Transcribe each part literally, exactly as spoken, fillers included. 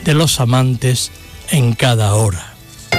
de los amantes en cada hora.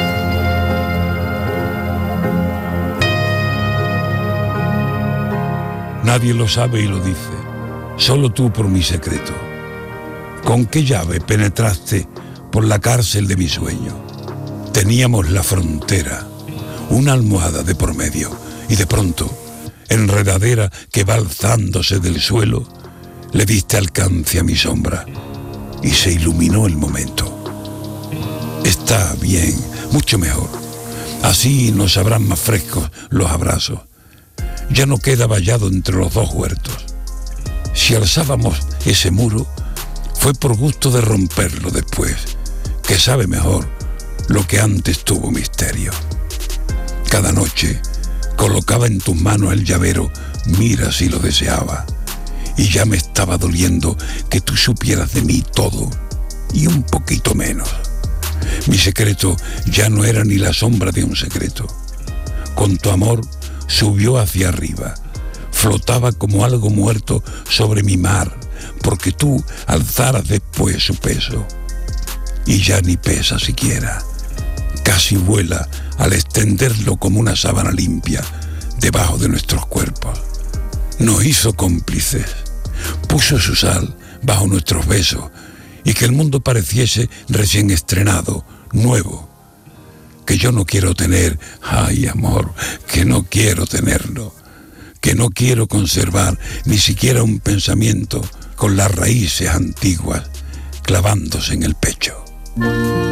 Nadie lo sabe y lo dice, solo tú por mi secreto. ¿Con qué llave penetraste por la cárcel de mi sueño? Teníamos la frontera, una almohada de por medio, y de pronto, enredadera que va alzándose del suelo, le diste alcance a mi sombra y se iluminó el momento. Está bien, mucho mejor. Así nos sabrán más frescos los abrazos. Ya no queda vallado entre los dos huertos. Si alzábamos ese muro, fue por gusto de romperlo después, que sabe mejor lo que antes tuvo misterio. Cada noche colocaba en tus manos el llavero, mira si lo deseaba, y ya me estaba doliendo que tú supieras de mí todo y un poquito menos. Mi secreto ya no era ni la sombra de un secreto. Con tu amor subió hacia arriba, flotaba como algo muerto sobre mi mar, porque tú alzaras después su peso. Y ya ni pesa siquiera, casi vuela al extenderlo como una sábana limpia debajo de nuestros cuerpos. Nos hizo cómplices, puso su sal bajo nuestros besos y que el mundo pareciese recién estrenado, nuevo. Que yo no quiero tener, ay amor, que no quiero tenerlo, que no quiero conservar ni siquiera un pensamiento con las raíces antiguas clavándose en el pecho.